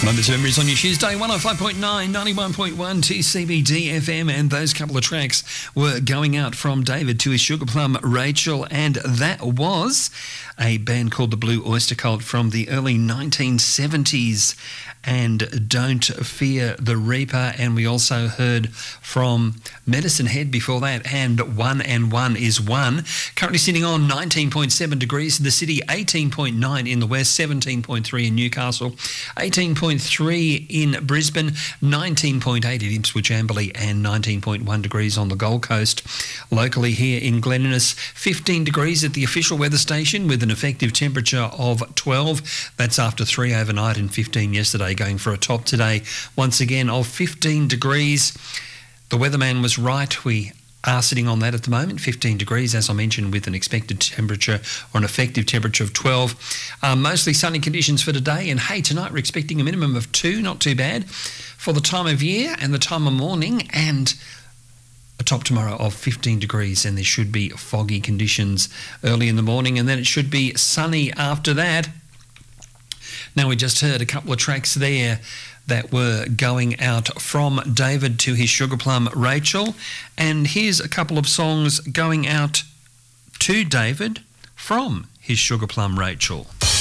Moments of Memories on your Tuesday, 105.9, 91.1 to CBD FM, and those couple of tracks were going out from David to his Sugar Plum Rachel, and that was a band called the Blue Oyster Cult from the early 1970s, and Don't Fear the Reaper. And we also heard from Medicine Head before that, and One and One is One. Currently sitting on 19.7 degrees in the city, 18.9 in the west, 17.3 in Newcastle, 18.3 in Brisbane, 19.8 at Ipswich Amberley, and 19.1 degrees on the Gold Coast. Locally here in Glen Innes, 15 degrees at the official weather station with an effective temperature of 12. That's after 3 overnight and 15 yesterday, going for a top today once again of 15 degrees. The weatherman was right. We are sitting on that at the moment, 15 degrees, as I mentioned, with an expected temperature or an effective temperature of 12. Mostly sunny conditions for today. And hey, tonight we're expecting a minimum of 2, not too bad for the time of year and the time of morning, and a top tomorrow of 15 degrees, and there should be foggy conditions early in the morning, and then it should be sunny after that. Now, we just heard a couple of tracks there that were going out from David to his Sugar Plum Rachel, and here's a couple of songs going out to David from his Sugar Plum Rachel.